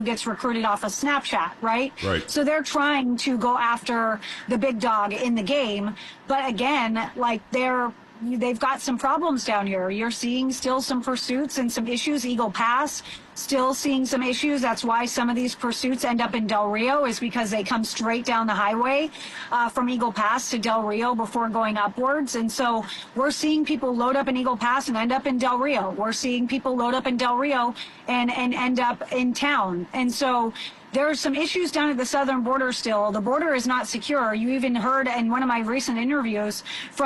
gets recruited off of Snapchat, right? Right. So they're trying to go after the big dog in the game. But again, like they've got some problems down here. You're seeing still some pursuits and some issues. Eagle Pass, still seeing some issues. That's why some of these pursuits end up in Del Rio, is because they come straight down the highway from Eagle Pass to Del Rio before going upwards. And so we're seeing people load up in Eagle Pass and end up in Del Rio. We're seeing people load up in Del Rio and end up in town. And so there are some issues down at the southern border still. The border is not secure. You even heard in one of my recent interviews from